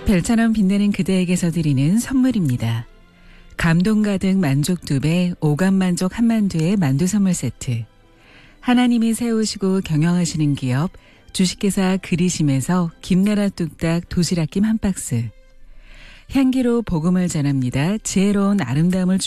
별처럼 빛나는 그대에게서 드리는 선물입니다. 감동 가득 만족 2배, 오감 만족 한만두의 만두 선물 세트. 하나님이 세우시고 경영하시는 기업 주식회사 그리심에서 김나라 뚝딱 도시락김 한 박스. 향기로 복음을 전합니다. 지혜로운 아름다움을